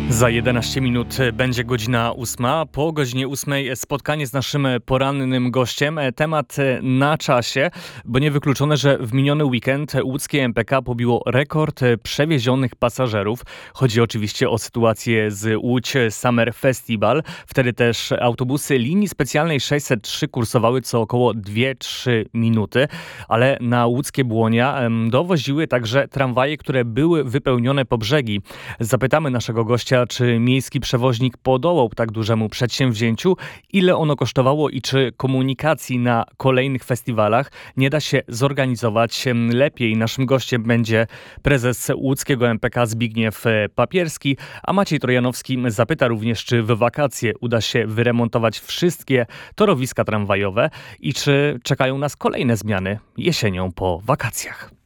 Za 11 minut będzie godzina 8. Po godzinie 8 spotkanie z naszym porannym gościem. Temat na czasie, bo niewykluczone, że w miniony weekend łódzkie MPK pobiło rekord przewiezionych pasażerów. Chodzi oczywiście o sytuację z Łódź Summer Festival. Wtedy też autobusy linii specjalnej 603 kursowały co około 2-3 minuty, ale na łódzkie Błonia dowoziły także tramwaje, które były wypełnione po brzegi. Zapytamy naszego gościa, czy miejski przewoźnik podołał tak dużemu przedsięwzięciu, ile ono kosztowało i czy komunikacji na kolejnych festiwalach nie da się zorganizować lepiej. Naszym gościem będzie prezes łódzkiego MPK Zbigniew Papierski, a Maciej Trojanowski zapyta również, czy w wakacje uda się wyremontować wszystkie torowiska tramwajowe i czy czekają nas kolejne zmiany jesienią po wakacjach.